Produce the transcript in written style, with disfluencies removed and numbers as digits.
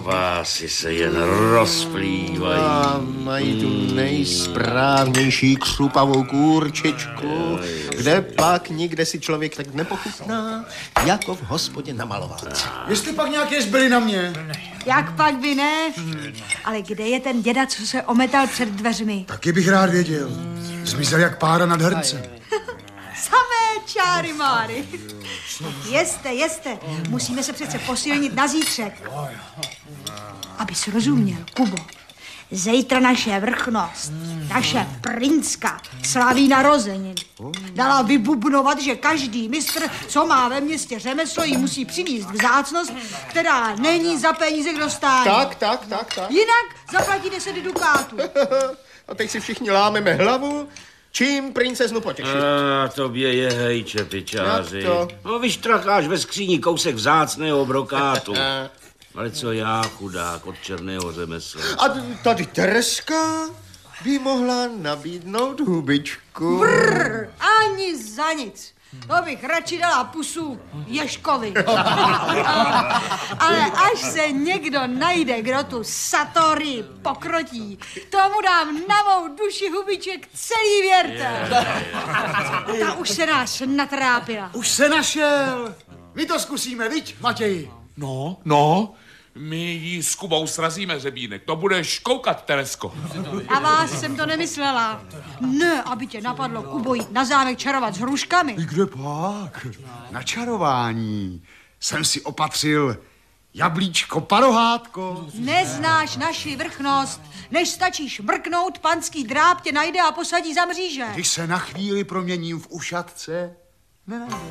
kvásy se jen rozplývají. A mají tu nejsprávnější křupavou kůrčičku, kde pak nikde si člověk tak nepochutná, jako v hospodě na Malovánce. Jestli pak nějaké zbyly na mě. Jak pak by ne? Ale kde je ten děda, co se ometal před dveřmi? Taky bych rád věděl. Zmizel jak pára nad hrncem. Samé čáry máry. Jeste. Musíme se přece posilnit na zítřek. Abys rozuměl, Kubo. Zítra naše vrchnost, naše princka, slaví narozeniny. Dala vybubnovat, že každý mistr, co má ve městě řemeslo, jí musí přinést vzácnost, která není za peníze k dostání. Tak. Jinak zaplatí 10 dukátů. A teď si všichni lámeme hlavu, čím princeznu potěšit. Tobě je hej, čepičáři. Jak to? No, vyštracháš ve skříni kousek vzácného brokátu. Ale co já, chudák, od černého řemesla. A tady Tereska by mohla nabídnout hubičku. Ani za nic. To bych radši dala pusu Ježkovi. Ale až se někdo najde, kdo tu Satori pokrotí, tomu dám na mou duši hubiček celý věrtel. Ta už se nás natrápila. Už se našel. My to zkusíme, viď, Matěji? No, my jí s Kubou srazíme hřebínek. To budeš koukat, Teresko. Na vás jsem to nemyslela. Ne, aby tě napadlo, Kubo, jít na zámek čarovat s hruškami. Kde pak? Na čarování jsem si opatřil jablíčko parohátko. Neznáš naši vrchnost. Než stačíš mrknout, panský dráp tě najde a posadí za mříže. Když se na chvíli proměním v ušatce, nenajde.